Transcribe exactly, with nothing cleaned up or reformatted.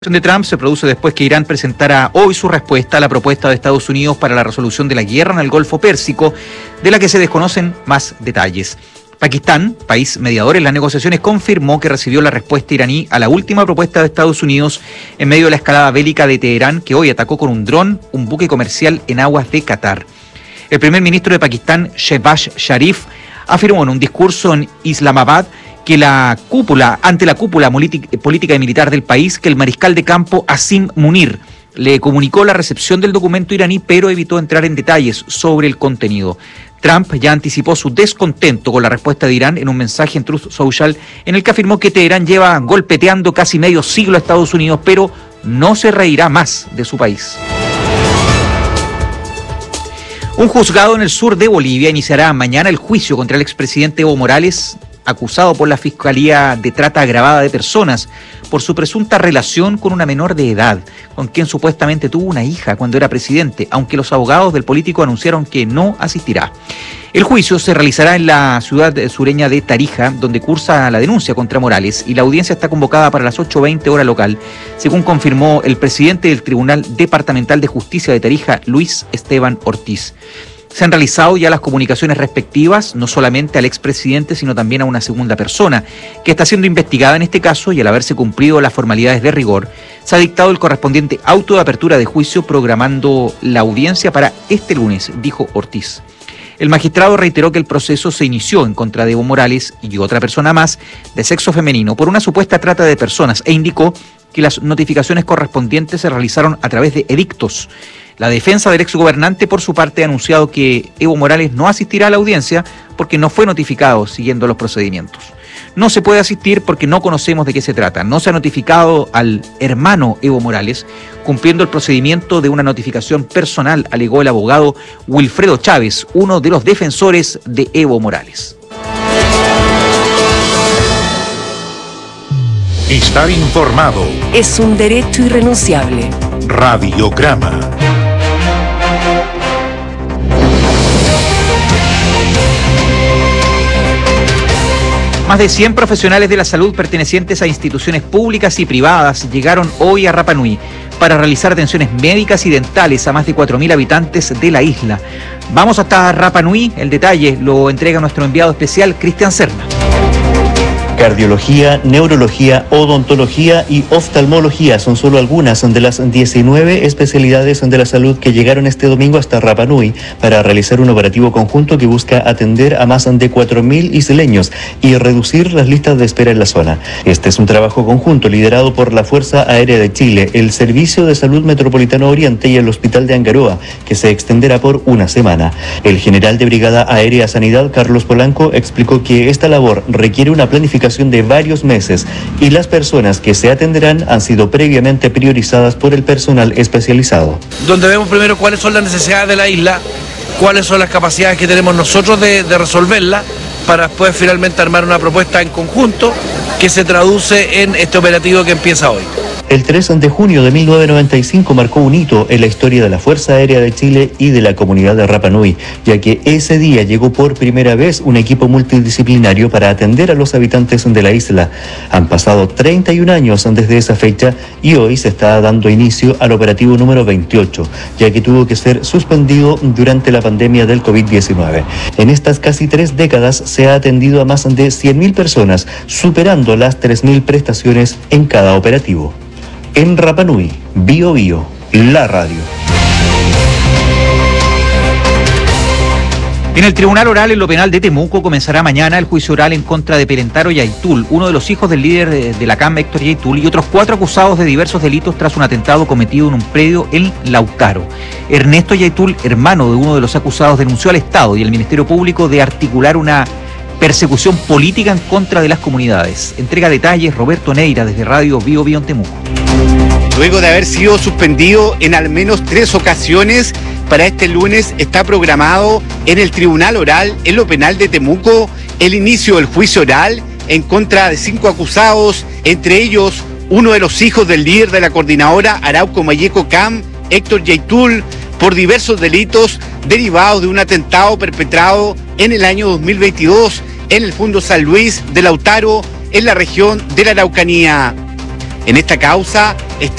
de Trump se produce después que Irán presentara hoy su respuesta a la propuesta de Estados Unidos para la resolución de la guerra en el Golfo Pérsico, de la que se desconocen más detalles. Pakistán, país mediador en las negociaciones, confirmó que recibió la respuesta iraní a la última propuesta de Estados Unidos en medio de la escalada bélica de Teherán, que hoy atacó con un dron un buque comercial en aguas de Qatar. El primer ministro de Pakistán, Shehbaz Sharif, afirmó en un discurso en Islamabad que la cúpula, ante la cúpula política y militar del país, que el mariscal de campo Asim Munir le comunicó la recepción del documento iraní, pero evitó entrar en detalles sobre el contenido. Trump ya anticipó su descontento con la respuesta de Irán en un mensaje en Truth Social, en el que afirmó que Teherán lleva golpeteando casi medio siglo a Estados Unidos, pero no se reirá más de su país. Un juzgado en el sur de Bolivia iniciará mañana el juicio contra el expresidente Evo Morales, acusado por la Fiscalía de Trata Agravada de Personas por su presunta relación con una menor de edad, con quien supuestamente tuvo una hija cuando era presidente, aunque los abogados del político anunciaron que no asistirá. El juicio se realizará en la ciudad sureña de Tarija, donde cursa la denuncia contra Morales, y la audiencia está convocada para las ocho veinte hora local, según confirmó el presidente del Tribunal Departamental de Justicia de Tarija, Luis Esteban Ortiz. Se han realizado ya las comunicaciones respectivas, no solamente al expresidente, sino también a una segunda persona, que está siendo investigada en este caso, y al haberse cumplido las formalidades de rigor, se ha dictado el correspondiente auto de apertura de juicio, programando la audiencia para este lunes, dijo Ortiz. El magistrado reiteró que el proceso se inició en contra de Evo Morales y otra persona más de sexo femenino por una supuesta trata de personas, e indicó que las notificaciones correspondientes se realizaron a través de edictos. La defensa del exgobernante, por su parte, ha anunciado que Evo Morales no asistirá a la audiencia porque no fue notificado siguiendo los procedimientos. No se puede asistir porque no conocemos de qué se trata. No se ha notificado al hermano Evo Morales, cumpliendo el procedimiento de una notificación personal, alegó el abogado Wilfredo Chávez, uno de los defensores de Evo Morales. Estar informado es un derecho irrenunciable. Radiograma. Más de cien profesionales de la salud pertenecientes a instituciones públicas y privadas llegaron hoy a Rapa Nui para realizar atenciones médicas y dentales a más de cuatro mil habitantes de la isla. Vamos hasta Rapa Nui, el detalle lo entrega nuestro enviado especial, Cristian Serna. Cardiología, neurología, odontología y oftalmología son solo algunas de las diecinueve especialidades de la salud que llegaron este domingo hasta Rapa Nui para realizar un operativo conjunto que busca atender a más de cuatro mil isleños y reducir las listas de espera en la zona. Este es un trabajo conjunto liderado por la Fuerza Aérea de Chile, el Servicio de Salud Metropolitano Oriente y el Hospital de Angaroa, que se extenderá por una semana. El general de Brigada Aérea Sanidad, Carlos Polanco, explicó que esta labor requiere una planificación de varios meses y las personas que se atenderán han sido previamente priorizadas por el personal especializado. Donde vemos primero cuáles son las necesidades de la isla, cuáles son las capacidades que tenemos nosotros de, de resolverlas, para después finalmente armar una propuesta en conjunto que se traduce en este operativo que empieza hoy. El tres de junio de mil novecientos noventa y cinco marcó un hito en la historia de la Fuerza Aérea de Chile y de la comunidad de Rapa Nui, ya que ese día llegó por primera vez un equipo multidisciplinario para atender a los habitantes de la isla. Han pasado treinta y un años desde esa fecha y hoy se está dando inicio al operativo número veintiocho, ya que tuvo que ser suspendido durante la pandemia del covid diecinueve. En estas casi tres décadas se ha atendido a más de cien mil personas, superando las tres mil prestaciones en cada operativo. En Rapa Nui, Bio Bio, la radio. En el Tribunal Oral en lo Penal de Temuco comenzará mañana el juicio oral en contra de Pelentaro Yaitul, uno de los hijos del líder de, de la C A M, Héctor Yaitul, y otros cuatro acusados de diversos delitos tras un atentado cometido en un predio en Lautaro. Ernesto Yaitul, hermano de uno de los acusados, denunció al Estado y al Ministerio Público de articular una persecución política en contra de las comunidades. Entrega detalles Roberto Neira desde Radio Bio Bio en Temuco. Luego de haber sido suspendido en al menos tres ocasiones, para este lunes está programado en el Tribunal Oral en lo Penal de Temuco el inicio del juicio oral en contra de cinco acusados, entre ellos uno de los hijos del líder de la coordinadora Arauco Mayeco C A M, Héctor Yaitul, por diversos delitos derivados de un atentado perpetrado en el año dos mil veintidós en el Fundo San Luis de Lautaro, en la región de la Araucanía. en esta causa está